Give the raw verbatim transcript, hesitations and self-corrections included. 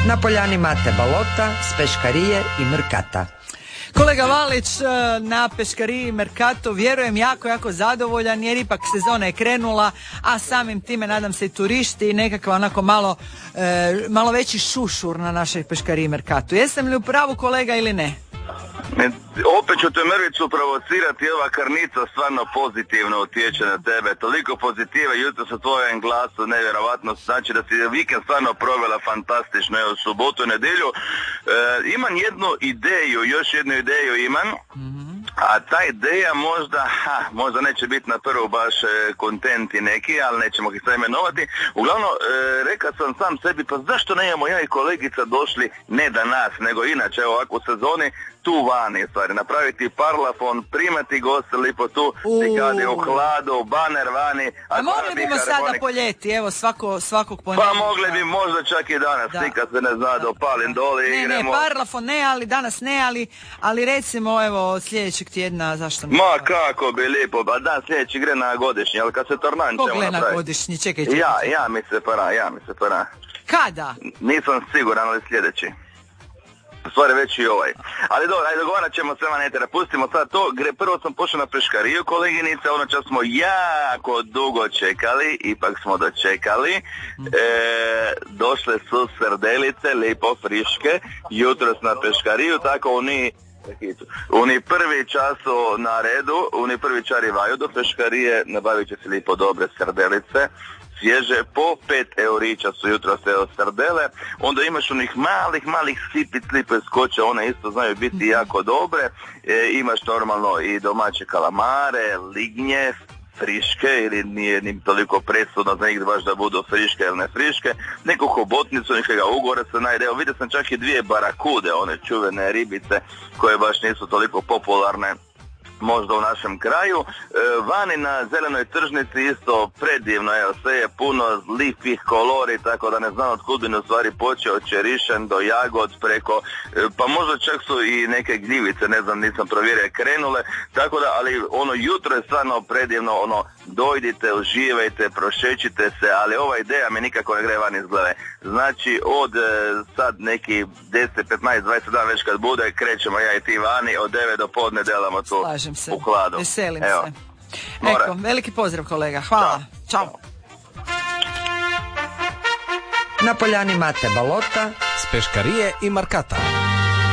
Na poljani Mate Balota s peškarije i Mrkata. Kolega Valić na peškariji Mercato vjerujem jako, jako zadovoljan jer ipak sezona je krenula, a samim time nadam se i turisti i nekakva onako malo, e, malo veći šušur na našoj peškariji Mercato. Jesam li u pravu kolega ili ne? Opet ću te mrvicu provocirati, ova karnica stvarno pozitivno utječe na tebe, toliko pozitive jutro sa tvojim glasom, nevjerovatno, znači da si vikend stvarno provela fantastično, evo subotu i nedjelju. E, imam jednu ideju, još jednu ideju imam, mm-hmm. a ta ideja možda, ha, možda neće biti na prvu baš e, kontenti neki, ali nećemo ih sve imenovati. Uglavnom, e, rekao sam sam sebi, pa zašto ne imamo ja i kolegica došli, ne da nas, nego inače, evo ovako u sezoni, tu vani, stvari, napraviti parlafon, primati goste lipo tu, tikadi u hladu, baner vani. A, a mogli bimo sada po ljeti, evo svako, svakog ponedjeljka. Pa mogli bi možda čak i danas, da. Nikad se ne zna, dopalim dole i ne, idemo. Ne, parlafon ne, ali danas ne, ali, ali recimo evo od sljedećeg tjedna, zašto ne? Ma kako bi lipo, ba dan sljedeći gre na godišnji, ali kad se tornan ćemo napraviti. Ko gle na godišnji, čekaj, čekaj. Ja, ja mi se para, ja mi se para. Kada? Nisam siguran, ali sljedeći. Stvari već i ovaj. Ali dobro, ajde dogovarat ćemo sve manetera. Pustimo sad to. Gre, prvo sam pošao na peškariju, koleginice. Ono čas smo jako dugo čekali. Ipak smo dočekali. E, došle su srdelice, lipo friške. Jutros na peškariju. Tako oni... Oni prvi čas na redu. Oni prvi čari vaju do peškarije. Nabavit će se lipo dobre srdelice. Svježe, po pet eurića su jutro se srdele, onda imaš onih malih, malih sipic lipe skoče, one isto znaju biti jako dobre, e, imaš normalno i domaće kalamare, lignje, friške, ili nije ni toliko presudno za njih baš da budu friške ili ne friške, neku hobotnicu, nekega ugora se najde, vidio sam čak i dvije barakude, one čuvene ribice koje baš nisu toliko popularne možda u našem kraju. E, vani na zelenoj tržnici isto predivno, evo, sve je puno lipih kolori, tako da ne znam od kud bi u stvari počeo, od čerišen do jagod preko, e, pa možda čak su i neke gljivice, ne znam, nisam provjerio, krenule, tako da, ali ono jutro je stvarno predivno, ono, dojdite, uživajte, prošećite se, ali ova ideja mi nikako ne gre van iz glave. Znači, od e, sad neki deset, petnaest, dvadeset dana već kad bude, krećemo ja i ti vani, od devet do podne delamo tu. Slažem se. U hladu. Veselim Evo. se. Eko, veliki pozdrav kolega. Hvala. Ćao. Ćao. Na poljani Mate Balota s peškarije i Markata.